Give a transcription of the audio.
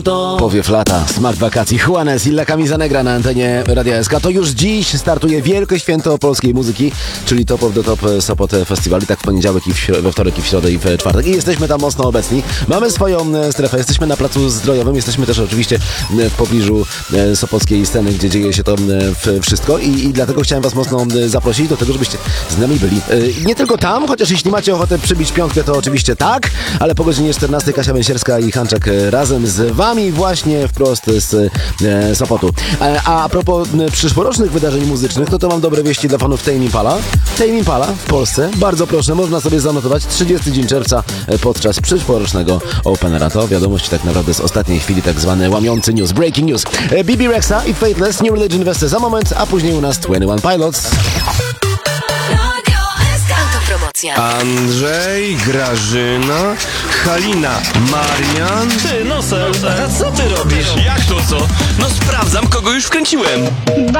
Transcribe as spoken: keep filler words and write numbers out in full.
Powiew lata, smak wakacji, Juanes i La Camisa Negra na antenie Radia S K. To już dziś startuje wielkie święto polskiej muzyki, czyli Top of the Top Sopot Festival. I tak w poniedziałek, i w śro- we wtorek, i w środę, i w czwartek. I jesteśmy tam mocno obecni. Mamy swoją strefę, jesteśmy na Placu Zdrojowym, jesteśmy też oczywiście w pobliżu sopockiej sceny, gdzie dzieje się to wszystko. I, i dlatego chciałem was mocno zaprosić do tego, żebyście z nami byli. Nie tylko tam, chociaż jeśli macie ochotę przybić piątkę, to oczywiście tak, ale po godzinie czternastej Kasia Bęsierska i Hanczak razem z wami właśnie wprost z e, Sopotu. E, a, a propos e, przyszłorocznych wydarzeń muzycznych, to to mam dobre wieści dla fanów Tame Impala. Tame Impala w Polsce, bardzo proszę, można sobie zanotować trzydziesty dzień czerwca e, podczas przyszłorocznego Openera. To wiadomość tak naprawdę z ostatniej chwili, tak zwany łamiący news, breaking news. E, B B Rexa i Faithless, New Religion Westy za moment, a później u nas dwadzieścia jeden Pilots. Andrzej, Grażyna, Halina, Marian. Ty, Nosel, a co ty robisz? Jak to co? No sprawdzam, kogo już wkręciłem.